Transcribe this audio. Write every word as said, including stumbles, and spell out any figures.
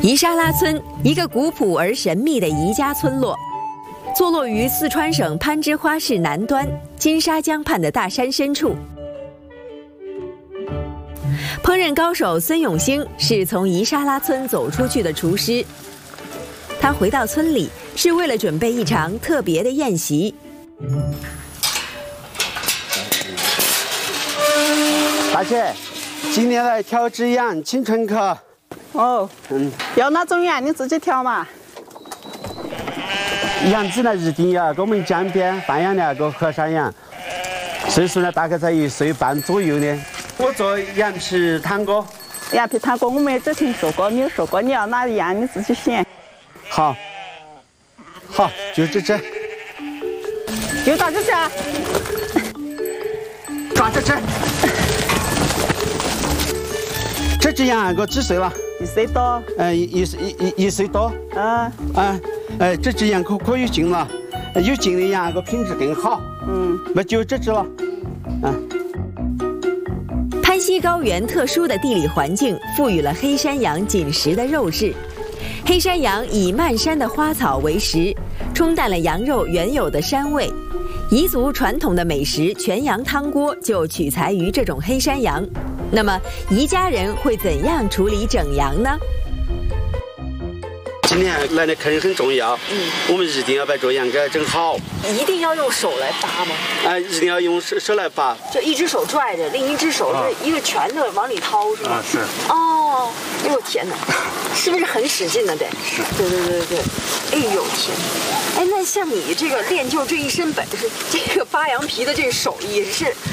宜沙拉村，一个古朴而神秘的宜家村落，坐落于四川省攀枝花市南端金沙江畔的大山深处。烹饪高手孙永兴是从宜沙拉村走出去的厨师，他回到村里是为了准备一场特别的宴席。 大姐，今天来挑只羊，请春客。 哦，嗯，要哪种羊你自己挑嘛。 羊子呢，一定要给我们江边放养的那个河山羊，岁数呢大概在一岁半左右的。我做羊皮汤锅。 羊皮汤锅我没只听说过，没有说过，你要哪样你自己选。 好，好，就这只。 就到这只。 抓这只。这只羊俺哥几岁了？ 一岁多。 嗯，一一一一一岁多。 嗯。 啊，哎，这只羊可可以进了，有进的羊个品质更好。嗯。那就这只了。嗯。 攀西高原特殊的地理环境赋予了黑山羊紧实的肉质。黑山羊以漫山的花草为食，冲淡了羊肉原有的膻味。彝族传统的美食全羊汤锅就取材于这种黑山羊。那么宜家人会怎样处理整羊呢？ 今天来的客人很重要，嗯，我们一定要把这羊给整好。 一定要用手来扒吗？ 哎，一定要用手手来扒。 就一只手拽着，另一只手是一个拳头往里掏，是吗？ 啊，是。 哦，哎呦天哪，是不是很使劲呢？得。 是。 对对对对，哎呦天哪，哎，那像你这个练就这一身本事，这个扒羊皮的这个手艺是